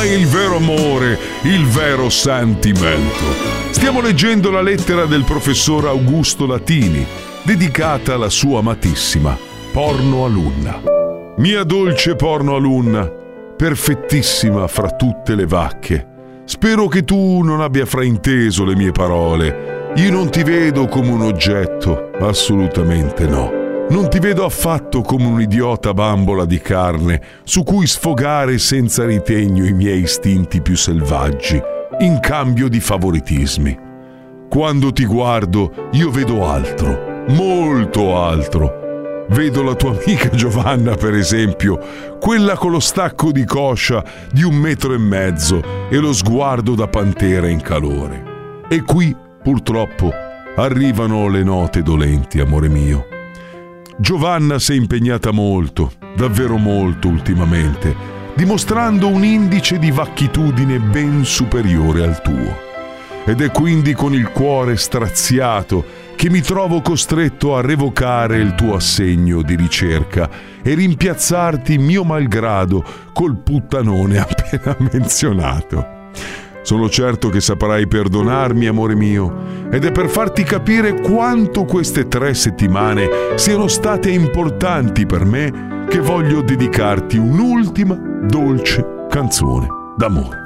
il vero amore, il vero sentimento. Stiamo leggendo la lettera del professor Augusto Latini, dedicata alla sua amatissima Porno Alunna. Mia dolce Porno Alunna, perfettissima fra tutte le vacche. Spero che tu non abbia frainteso le mie parole. Io non ti vedo come un oggetto, assolutamente no. Non ti vedo affatto come un idiota bambola di carne su cui sfogare senza ritegno i miei istinti più selvaggi, in cambio di favoritismi. Quando ti guardo, io vedo altro, molto altro. Vedo la tua amica Giovanna, per esempio, quella con lo stacco di coscia di 1,5 metri e lo sguardo da pantera in calore. E qui, purtroppo, arrivano le note dolenti, amore mio. Giovanna si è impegnata molto, davvero molto ultimamente, dimostrando un indice di vacchitudine ben superiore al tuo. Ed è quindi con il cuore straziato che mi trovo costretto a revocare il tuo assegno di ricerca e rimpiazzarti mio malgrado col puttanone appena menzionato. Sono certo che saprai perdonarmi, amore mio, ed è per farti capire quanto queste 3 settimane siano state importanti per me che voglio dedicarti un'ultima dolce canzone d'amore.